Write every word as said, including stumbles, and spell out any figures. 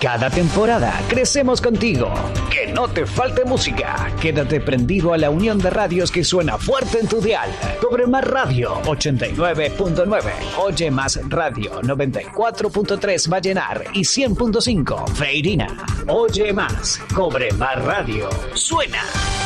Cada temporada crecemos contigo. Que no te falte música. Quédate prendido a la unión de radios que suena fuerte en tu dial. Cobre Más Radio ochenta y nueve punto nueve, Oye Más Radio noventa y cuatro punto tres Vallenar y cien punto cinco Feirina. Oye Más, Cobre Más Radio. Suena.